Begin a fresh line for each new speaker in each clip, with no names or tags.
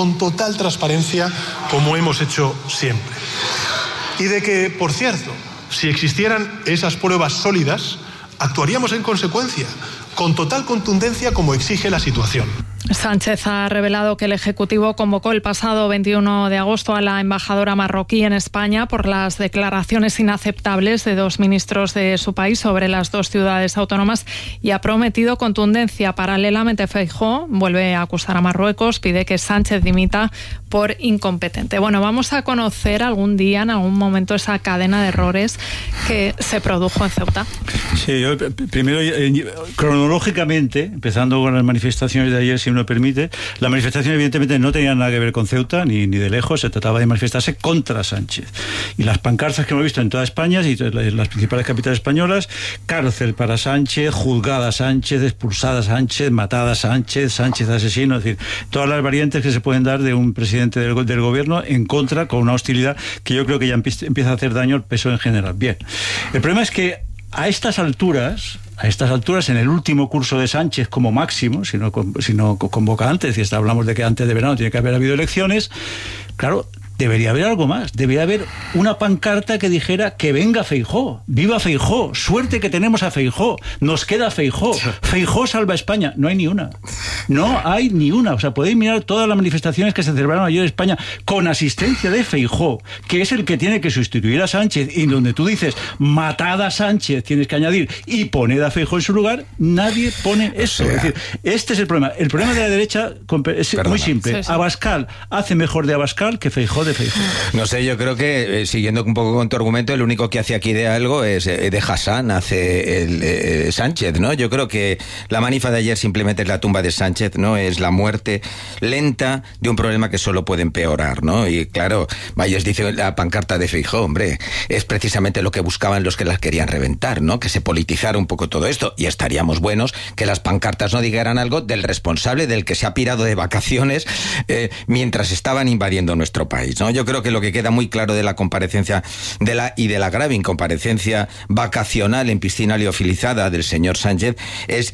con total transparencia, como hemos hecho siempre. Y de que, por cierto, si existieran esas pruebas sólidas, actuaríamos en consecuencia, con total contundencia como exige la situación.
Sánchez ha revelado que el Ejecutivo convocó el pasado 21 de agosto a la embajadora marroquí en España por las declaraciones inaceptables de dos ministros de su país sobre las dos ciudades autónomas y ha prometido contundencia. Paralelamente, Feijóo vuelve a acusar a Marruecos, pide que Sánchez dimita por incompetente. Bueno, vamos a conocer algún día, en algún momento, esa cadena de errores que se produjo en Ceuta.
Sí, yo primero, cronológicamente, empezando con las manifestaciones de ayer, si me permite, la manifestación evidentemente no tenía nada que ver con Ceuta, ni de lejos, se trataba de manifestarse contra Sánchez. Y las pancartas que hemos visto en toda España, y las principales capitales españolas: cárcel para Sánchez, juzgada a Sánchez, expulsada a Sánchez, matada a Sánchez, Sánchez asesino, es decir, todas las variantes que se pueden dar de un presidente del gobierno en contra, con una hostilidad que yo creo que ya empieza a hacer daño al PSOE en general. Bien, el problema es que a estas alturas, en el último curso de Sánchez como máximo, si no convoca antes, y hablamos de que antes de verano tiene que haber habido elecciones, claro, debería haber algo más. Debería haber una pancarta que dijera que venga Feijóo, viva Feijóo, suerte que tenemos a Feijóo, nos queda Feijóo, Feijóo salva a España. No hay ni una. No hay ni una. O sea, podéis mirar todas las manifestaciones que se celebraron ayer en España con asistencia de Feijóo, que es el que tiene que sustituir a Sánchez, y donde tú dices matad a Sánchez, tienes que añadir y poned a Feijóo en su lugar. Nadie pone eso. O sea, es decir, este es el problema. El problema de la derecha es muy simple. Sí. Abascal hace mejor de Abascal que Feijóo de Feijóo.
No sé, yo creo que, siguiendo un poco con tu argumento, el único que hace aquí de algo es de Hassan, hace el Sánchez, ¿no? Yo creo que la manifa de ayer simplemente es la tumba de Sánchez, ¿no? Es la muerte lenta de un problema que solo puede empeorar, ¿no? Y claro, Valles dice la pancarta de Feijóo, hombre, es precisamente lo que buscaban los que las querían reventar, ¿no? Que se politizara un poco todo esto, y estaríamos buenos que las pancartas no dijeran algo del responsable, del que se ha pirado de vacaciones mientras estaban invadiendo nuestro país, ¿no? Yo creo que lo que queda muy claro de la comparecencia de la grave incomparecencia vacacional en piscina liofilizada del señor Sánchez es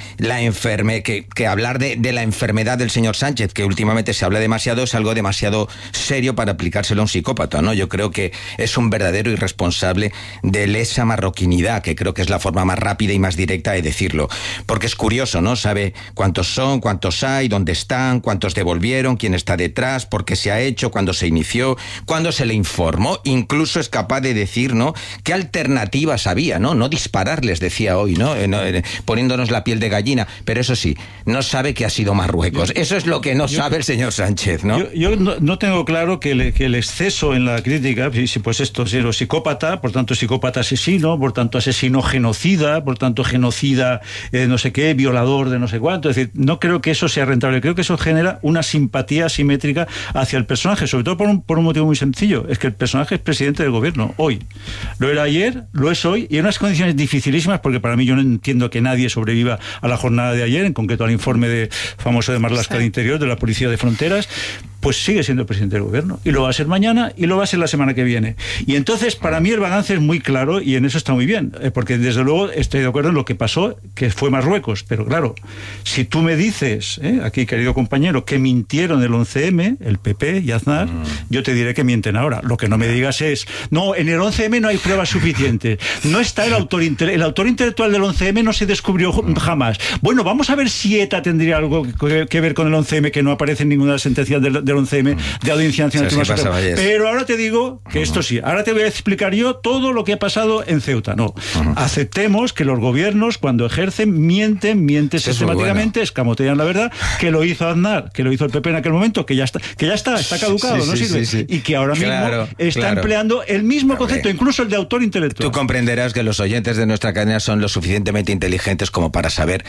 que hablar de la enfermedad del señor Sánchez, que últimamente se habla demasiado, es algo demasiado serio para aplicárselo a un psicópata, ¿no? Yo creo que es un verdadero irresponsable de lesa marroquinidad, que creo que es la forma más rápida y más directa de decirlo, porque es curioso, ¿no? Sabe cuántos son, cuántos hay, dónde están, cuántos devolvieron, quién está detrás, por qué se ha hecho, cuándo se inició, cuando se le informó, incluso es capaz de decir, ¿no?, qué alternativas había, ¿no? No dispararles, decía hoy, ¿no? Poniéndonos la piel de gallina, pero eso sí, no sabe que ha sido Marruecos. Eso es lo que no sabe el señor Sánchez, ¿no?
Yo no tengo claro que el exceso en la crítica, pues esto es lo psicópata, por tanto psicópata asesino, por tanto asesino genocida, por tanto genocida no sé qué, violador de no sé cuánto, es decir, no creo que eso sea rentable, creo que eso genera una simpatía asimétrica hacia el personaje, sobre todo por un motivo muy sencillo, es que el personaje es presidente del gobierno hoy. Lo era ayer, lo es hoy, y en unas condiciones dificilísimas, porque para mí yo no entiendo que nadie sobreviva a la jornada de ayer, en concreto al informe famoso de Marlaska de Interior, de la Policía de Fronteras, pues sigue siendo presidente del gobierno, y lo va a ser mañana, y lo va a ser la semana que viene. Y entonces, para mí el balance es muy claro, y en eso está muy bien, porque desde luego estoy de acuerdo en lo que pasó, que fue Marruecos, pero claro, si tú me dices, aquí querido compañero, que mintieron el 11M, el PP y Aznar, yo te diré que mienten ahora. Lo que no me digas es, no, en el 11M no hay pruebas suficientes, no está el autor intelectual del 11M, no se descubrió jamás. Bueno, vamos a ver si ETA tendría algo que ver con el 11M, que no aparece en ninguna sentencia del 11M de Audiencia Nacional. Pero ahora te digo que esto sí, ahora te voy a explicar yo todo lo que ha pasado en Ceuta. No, aceptemos que los gobiernos, cuando ejercen, mienten sistemáticamente, escamotean la verdad, que lo hizo Aznar, que lo hizo el PP en aquel momento, que ya está caducado, no sirve, y que ahora mismo está empleando el mismo concepto, incluso el de autor intelectual.
Tú comprenderás que los oyentes de nuestra cadena son lo suficientemente inteligentes como para saber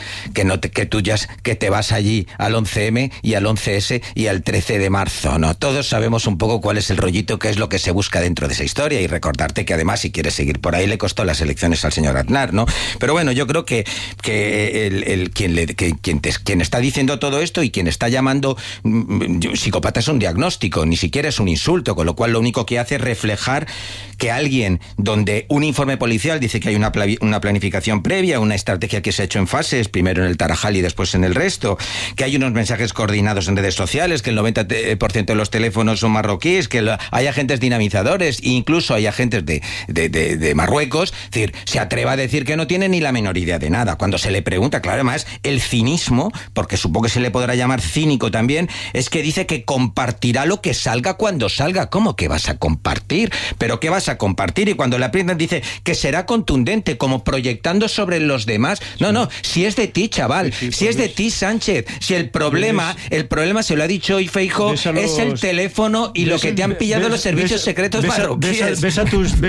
que te vas allí al 11M y al 11S y al 13 de marzo, ¿no? Todos sabemos un poco cuál es el rollito, qué es lo que se busca dentro de esa historia, y recordarte que además, si quieres seguir por ahí, le costó las elecciones al señor Aznar, ¿no? Pero bueno, yo creo que quien está diciendo todo esto y quien está llamando psicópata es un diagnóstico, ni siquiera es un insulto, con lo cual lo único que hace es reflejar que alguien, donde un informe policial dice que hay una planificación previa, una estrategia que se ha hecho en fases, primero en el Tarajal y después en el resto, que hay unos mensajes coordinados en redes sociales, que el 90% de los teléfonos son marroquíes, que hay agentes dinamizadores, incluso hay agentes de Marruecos. Es decir, se atreva a decir que no tiene ni la menor idea de nada. Cuando se le pregunta, claro, además, el cinismo, porque supongo que se le podrá llamar cínico también, es que dice que compartirá lo que salga cuando salga. ¿Cómo que vas a compartir? ¿Pero qué vas a compartir? Y cuando le aprietan dice que será contundente, como proyectando sobre los demás. No, si es de ti, chaval, si es de ti, Sánchez, si el problema se lo ha dicho hoy Feijóo, es el teléfono y lo que te han pillado los servicios secretos marroquíes.
Ves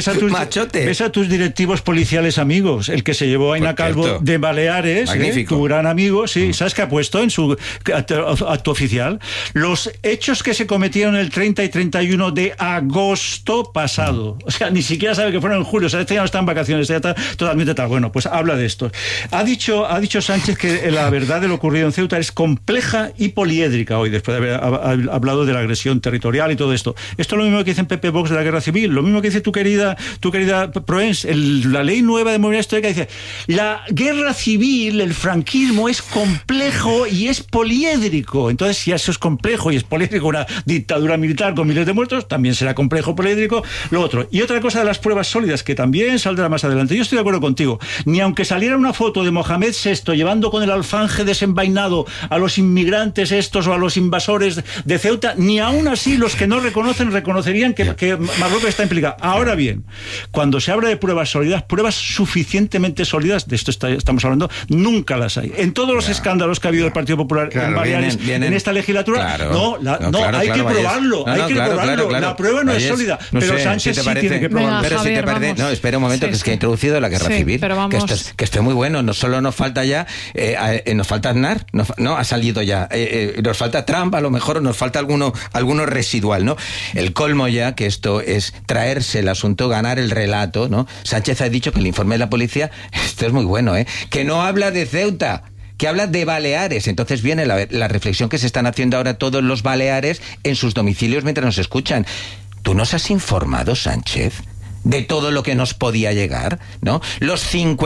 a tus directivos policiales amigos, el que se llevó a Aina Calvo de Baleares, tu gran amigo, sí, ¿sabes qué ha puesto en su acto oficial? Los hechos que se cometieron el 30 y 31 de agosto pasado. O sea, ni siquiera sabe que fueron en julio, o sea, este ya no está en vacaciones, ya está totalmente tal. Bueno, pues habla de esto. Ha dicho Sánchez que la verdad de lo ocurrido en Ceuta es compleja y poliédrica hoy, después de haber hablado de la agresión territorial y todo esto. Esto es lo mismo que dice en PP Vox de la guerra civil, lo mismo que dice tu querida Proens, la ley nueva de movilidad histórica dice, la guerra civil, el franquismo es complejo y es poliédrico. Entonces, si eso es complejo y es poliédrico, una dictadura militar con miles de muertos, también será complejo, poliédrico, lo otro. Y otra cosa de las pruebas sólidas, que también saldrá más adelante. Yo estoy de acuerdo contigo. Ni aunque saliera una foto de Mohamed VI llevando con el alfanje desenvainado a los inmigrantes estos o a los invasores de Ceuta, ni aún así los que no reconocerían que Marruecos está implicado. Ahora bien, cuando se habla de pruebas sólidas, pruebas suficientemente sólidas, de esto estamos hablando, nunca las hay. En todos los escándalos que ha habido del Partido Popular en Baleares, en esta legislatura, hay que probarlo. La prueba no es sólida, pero Sánchez sí tiene que probarlo.
Pero si te parece, espera un momento, que es que ha introducido la guerra civil, que esto es muy bueno. No solo nos falta ya, nos falta Aznar, no ha salido ya, nos falta Trump, a lo mejor nos falta alguno residual, ¿no? El colmo ya, que esto es traerse el asunto, ganar el relato, ¿no? Sánchez ha dicho que el informe de la policía, esto es muy bueno, que no habla de Ceuta, que habla de Baleares. Entonces viene la reflexión que se están haciendo ahora todos los baleares en sus domicilios mientras nos escuchan. ¿Tú nos has informado, Sánchez, de todo lo que nos podía llegar, ¿no? Los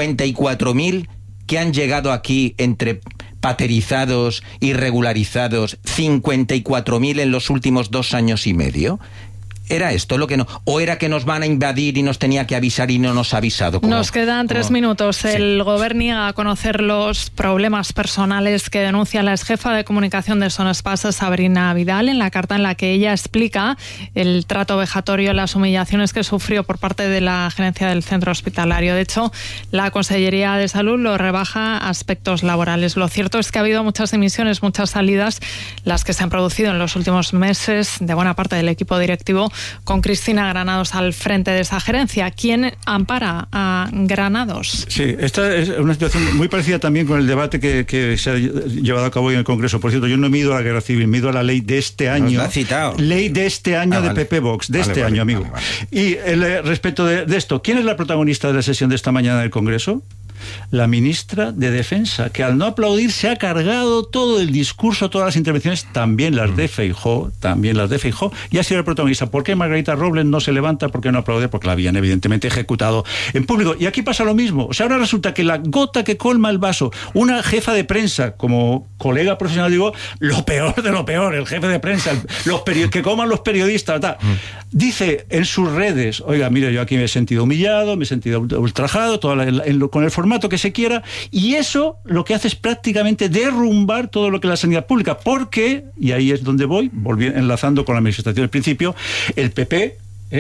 54.000 que han llegado aquí entre paterizados y regularizados, 54.000 en los últimos 2 años y medio. ¿Era esto lo que no? ¿O era que nos van a invadir y nos tenía que avisar y no nos ha avisado?
Nos quedan 3 minutos. Sí. El Govern niega a conocer los problemas personales que denuncia la exjefa de comunicación de Son Espasa, Sabrina Vidal, en la carta en la que ella explica el trato vejatorio, las humillaciones que sufrió por parte de la gerencia del centro hospitalario. De hecho, la Consellería de Salud lo rebaja a aspectos laborales. Lo cierto es que ha habido muchas dimisiones, muchas salidas, las que se han producido en los últimos meses de buena parte del equipo directivo, con Cristina Granados al frente de esa gerencia. ¿Quién ampara a Granados?
Sí, esta es una situación muy parecida también con el debate que se ha llevado a cabo hoy en el Congreso. Por cierto, yo no me he ido a la guerra civil, me he ido a la ley de este año.
¿Nos la ha citado?
Ley de este año de PP Vox, de este año, amigo. Vale. Y respecto de esto, ¿quién es la protagonista de la sesión de esta mañana del Congreso? La ministra de Defensa, que al no aplaudir se ha cargado todo el discurso, todas las intervenciones, también las de Feijóo, y ha sido el protagonista. ¿Por qué Margarita Robles no se levanta? ¿Por qué no aplaude? Porque la habían evidentemente ejecutado en público. Y aquí pasa lo mismo. O sea, ahora resulta que la gota que colma el vaso, una jefa de prensa, como colega profesional digo, lo peor de lo peor, el jefe de prensa, que coman los periodistas, dice en sus redes, oiga, mire, yo aquí me he sentido humillado, me he sentido ultrajado, con el formato que se quiera, y eso lo que hace es prácticamente derrumbar todo lo que es la sanidad pública, porque, y ahí es donde voy, enlazando con la manifestación del principio, el PP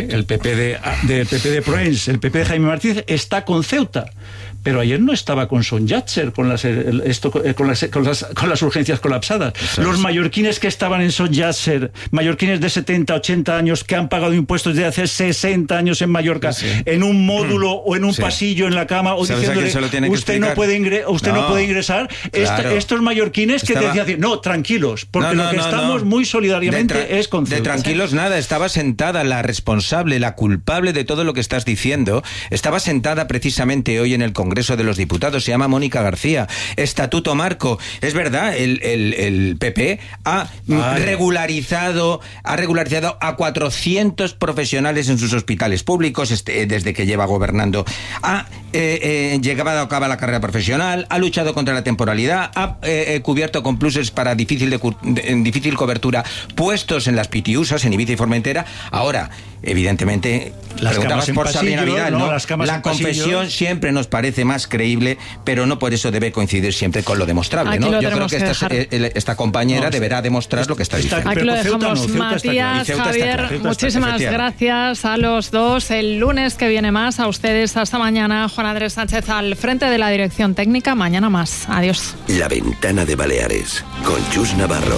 de Proens, el PP de Jaime Martínez está con Ceuta, pero ayer no estaba con Son Yatser, con las urgencias colapsadas. Los mallorquines que estaban en Son Yatser, mallorquines de 70, 80 años que han pagado impuestos desde hace 60 años en Mallorca, en un módulo o en un pasillo en la cama, o diciéndole, usted no puede ingresar. Claro. Estos mallorquines que te decían, no, tranquilos, porque lo que estamos muy solidariamente es con Ceuta.
De tranquilos nada, estaba sentada la responsable, la culpable de todo lo que estás diciendo, estaba sentada precisamente hoy en el Congreso Congreso de los Diputados, se llama Mónica García. Estatuto marco. Es verdad, el PP ha regularizado a 400 profesionales en sus hospitales públicos desde que lleva gobernando. Ha llevado a cabo la carrera profesional, ha luchado contra la temporalidad, ha cubierto con pluses para difícil cobertura puestos en las PTUs, en Ibiza y Formentera. Ahora, evidentemente,
las
preguntabas por Sabina Vidal, ¿no? La confesión siempre nos parece más creíble, pero no por eso debe coincidir siempre con lo demostrable, ¿no? Yo creo que esta compañera deberá demostrar lo que está diciendo.
Aquí lo dejamos, Matías, Javier, muchísimas gracias a los dos. El lunes que viene más, a ustedes hasta mañana. Juan Andrés Sánchez al frente de la dirección técnica, mañana más. Adiós.
La Ventana de Baleares, con Chus Navarro.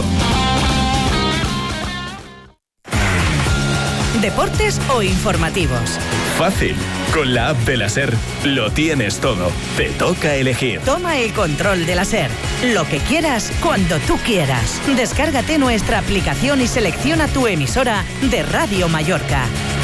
¿Deportes o informativos?
Fácil. Con la app de la SER lo tienes todo. Te toca elegir.
Toma el control de la SER. Lo que quieras, cuando tú quieras. Descárgate nuestra aplicación y selecciona tu emisora de Radio Mallorca.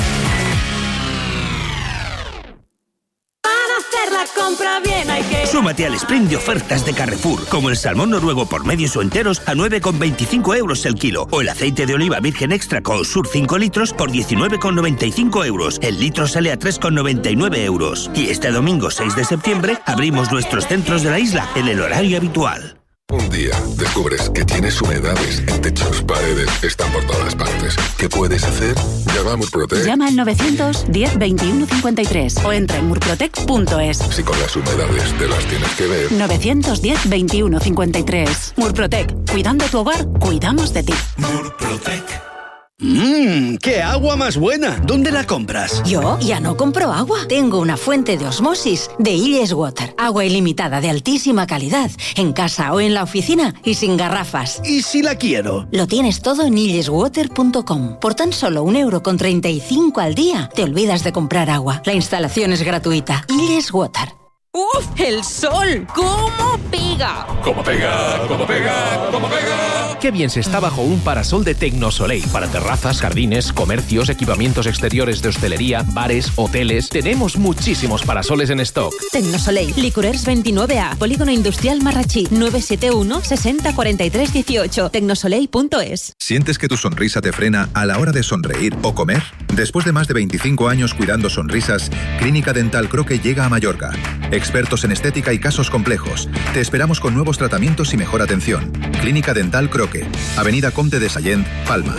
Compra bien, hay que...
Súmate al sprint de ofertas de Carrefour, como el salmón noruego por medios o enteros a 9,25 euros el kilo, o el aceite de oliva virgen extra Coosur 5 litros por 19,95 euros. El litro sale a 3,99 euros. Y este domingo 6 de septiembre abrimos nuestros centros de la isla en el horario habitual.
Un día descubres que tienes humedades en techos, paredes, están por todas partes. ¿Qué puedes hacer? Llama a Murprotec.
Llama al 910 21 53 o entra en murprotec.es.
Si con las humedades te las tienes que ver.
910 21 53. Murprotec. Cuidando tu hogar, cuidamos de ti.
Murprotec.
¡Qué agua más buena! ¿Dónde la compras?
Yo ya no compro agua. Tengo una fuente de osmosis de Illes Water. Agua ilimitada de altísima calidad, en casa o en la oficina y sin garrafas.
¿Y si la quiero?
Lo tienes todo en illeswater.com. Por tan solo 1,35 € al día, te olvidas de comprar agua. La instalación es gratuita. Illes Water.
¡Uf! ¡El sol! ¿Cómo pega?
¿Cómo pega? ¿Cómo pega? ¿Cómo pega? Qué bien se está bajo un parasol de Tecnosoleil. Para terrazas, jardines, comercios, equipamientos exteriores de hostelería, bares, hoteles. Tenemos muchísimos parasoles en stock.
Tecnosoleil, Licorers 29A, Polígono Industrial Marrachí, 971 60 43 18, tecnosoleil.es.
¿Sientes que tu sonrisa te frena a la hora de sonreír o comer? Después de más de 25 años cuidando sonrisas, Clínica Dental Croque llega a Mallorca. Expertos en estética y casos complejos. Te esperamos con nuevos tratamientos y mejor atención. Clínica Dental Croque, Avenida Comte de Sallent, Palma.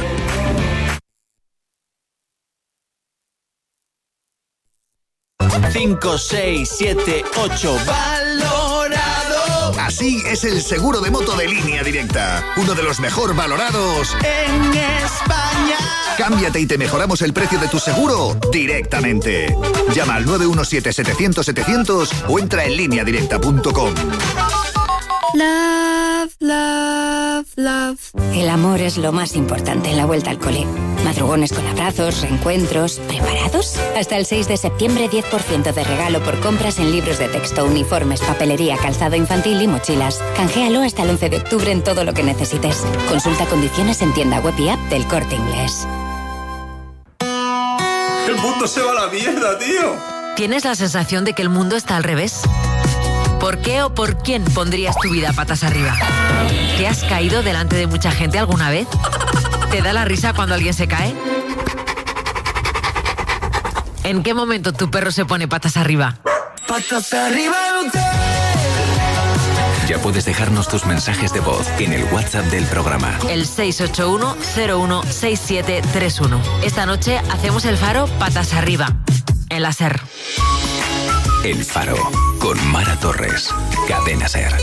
Cinco, 6, 7, 8, valorado.
Así es el seguro de moto de Línea Directa, uno de los mejor valorados
en España.
Cámbiate y te mejoramos el precio de tu seguro directamente. Llama al 917-700-700 o entra en lineadirecta.com.
Love, love, love.
El amor es lo más importante en la vuelta al cole. Madrugones con abrazos, reencuentros. ¿Preparados? Hasta el 6 de septiembre, 10% de regalo por compras en libros de texto, uniformes, papelería, calzado infantil y mochilas. Canjealo hasta el 11 de octubre en todo lo que necesites. Consulta condiciones en tienda web y app del Corte Inglés.
¡El mundo se va a la mierda, tío!
¿Tienes la sensación de que el mundo está al revés? ¿Por qué o por quién pondrías tu vida patas arriba? ¿Te has caído delante de mucha gente alguna vez? ¿Te da la risa cuando alguien se cae? ¿En qué momento tu perro se pone patas arriba?
¡Patas arriba, usted!
Ya puedes dejarnos tus mensajes de voz en el WhatsApp del programa.
El 681-016731. Esta noche hacemos el Faro patas arriba, en la SER.
El Faro, con Mara Torres. Cadena SER.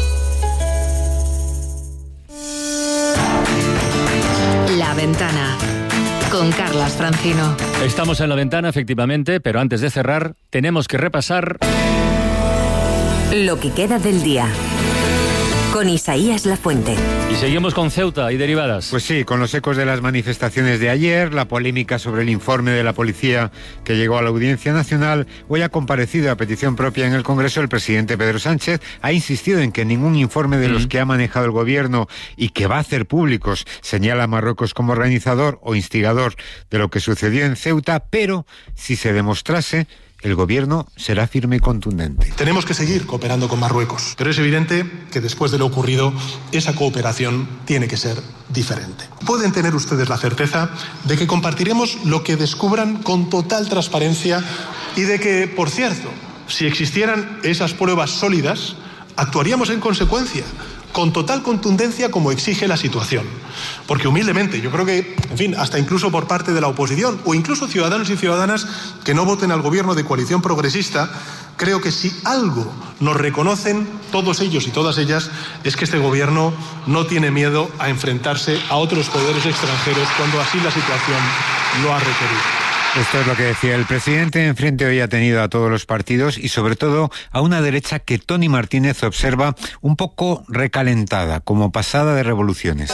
La Ventana, con Carlas Francino.
Estamos en La Ventana, efectivamente, pero antes de cerrar, tenemos que repasar...
Lo que queda del día. Con Isaías Lafuente.
Y seguimos con Ceuta y derivadas.
Pues sí, con los ecos de las manifestaciones de ayer, la polémica sobre el informe de la policía que llegó a la Audiencia Nacional. Hoy ha comparecido a petición propia en el Congreso el presidente Pedro Sánchez. Ha insistido en que ningún informe de los que ha manejado el gobierno y que va a hacer públicos señala a Marruecos como organizador o instigador de lo que sucedió en Ceuta, pero si se demostrase, el gobierno será firme y contundente.
Tenemos que seguir cooperando con Marruecos, pero es evidente que después de lo ocurrido, esa cooperación tiene que ser diferente. Pueden tener ustedes la certeza de que compartiremos lo que descubran con total transparencia y de que, por cierto, si existieran esas pruebas sólidas, actuaríamos en consecuencia, con total contundencia como exige la situación. Porque humildemente, yo creo que, en fin, hasta incluso por parte de la oposición, o incluso ciudadanos y ciudadanas que no voten al gobierno de coalición progresista, creo que si algo nos reconocen todos ellos y todas ellas, es que este gobierno no tiene miedo a enfrentarse a otros poderes extranjeros cuando así la situación lo ha requerido.
Esto es lo que decía el presidente. Enfrente hoy ha tenido a todos los partidos y sobre todo a una derecha que Tony Martínez observa un poco recalentada, como pasada de revoluciones.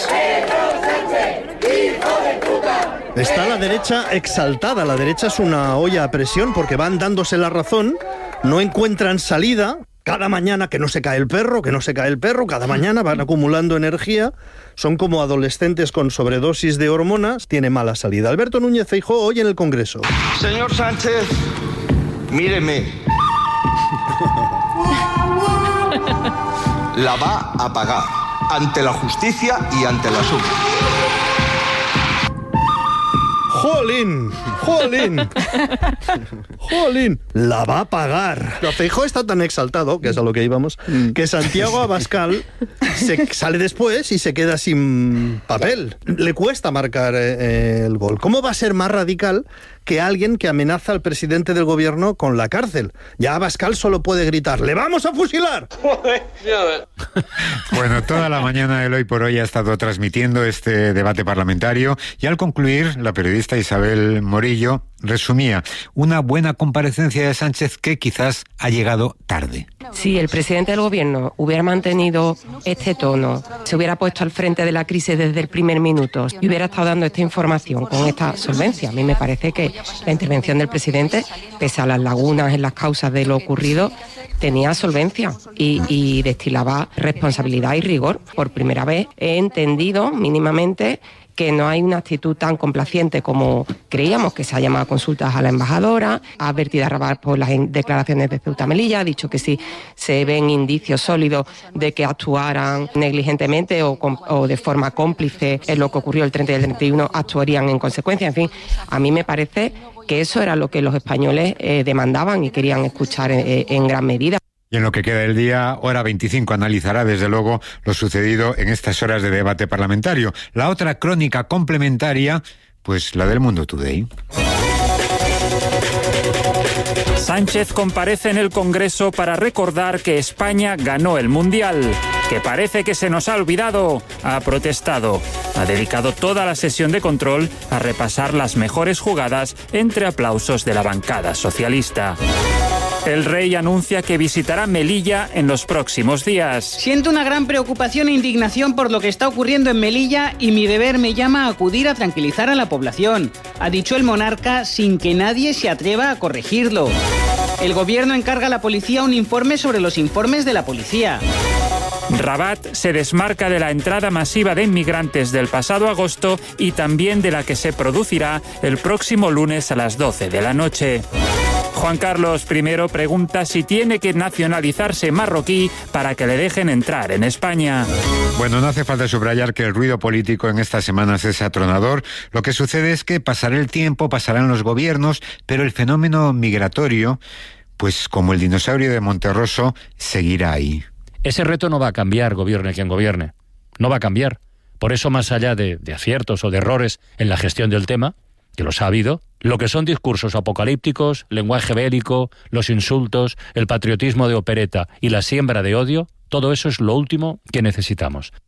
Está la derecha exaltada, la derecha es una olla a presión porque van dándose la razón, no encuentran salida. Cada mañana que no se cae el perro, cada mañana van acumulando energía, son como adolescentes con sobredosis de hormonas, tiene mala salida. Alberto Núñez Feijóo hoy en el Congreso.
Señor Sánchez, míreme. La va a pagar ante la justicia y ante la SUB.
¡Jolín! La va a pagar. Feijóo está tan exaltado, que es a lo que íbamos, que Santiago Abascal sale después y se queda sin papel. Le cuesta marcar el gol. ¿Cómo va a ser más radical que alguien que amenaza al presidente del gobierno con la cárcel? Ya Abascal solo puede gritar: ¡le vamos a fusilar!
Bueno, toda la mañana el Hoy por Hoy ha estado transmitiendo este debate parlamentario y al concluir, la periodista Isabel Morillo resumía una buena comparecencia de Sánchez que quizás ha llegado tarde.
Si el presidente del gobierno hubiera mantenido este tono, se hubiera puesto al frente de la crisis desde el primer minuto y hubiera estado dando esta información con esta solvencia, a mí me parece que la intervención del presidente, pese a las lagunas en las causas de lo ocurrido, tenía solvencia y destilaba responsabilidad y rigor. Por primera vez he entendido mínimamente que no hay una actitud tan complaciente como creíamos, que se ha llamado a consultas a la embajadora, ha advertido a Rabat por las declaraciones de Ceuta Melilla, ha dicho que si se ven indicios sólidos de que actuaran negligentemente o de forma cómplice en lo que ocurrió el 30 y el 31, actuarían en consecuencia. En fin, a mí me parece que eso era lo que los españoles demandaban y querían escuchar en gran medida.
Y en lo que queda del día, Hora 25 analizará desde luego lo sucedido en estas horas de debate parlamentario. La otra crónica complementaria, pues la del Mundo Today.
Sánchez comparece en el Congreso para recordar que España ganó el Mundial, que parece que se nos ha olvidado. Ha protestado. Ha dedicado toda la sesión de control a repasar las mejores jugadas entre aplausos de la bancada socialista. El rey anuncia que visitará Melilla en los próximos días.
Siento una gran preocupación e indignación por lo que está ocurriendo en Melilla y mi deber me llama a acudir a tranquilizar a la población, ha dicho el monarca sin que nadie se atreva a corregirlo. El gobierno encarga a la policía un informe sobre los informes de la policía.
Rabat se desmarca de la entrada masiva de inmigrantes del pasado agosto y también de la que se producirá el próximo lunes a las 12 de la noche. Juan Carlos I pregunta si tiene que nacionalizarse marroquí para que le dejen entrar en España.
Bueno, no hace falta subrayar que el ruido político en estas semanas es atronador. Lo que sucede es que pasará el tiempo, pasarán los gobiernos, pero el fenómeno migratorio, pues como el dinosaurio de Monterroso, seguirá ahí.
Ese reto no va a cambiar, gobierne quien gobierne. No va a cambiar. Por eso, más allá de aciertos o de errores en la gestión del tema, que los ha habido, lo que son discursos apocalípticos, lenguaje bélico, los insultos, el patriotismo de opereta y la siembra de odio, todo eso es lo último que necesitamos.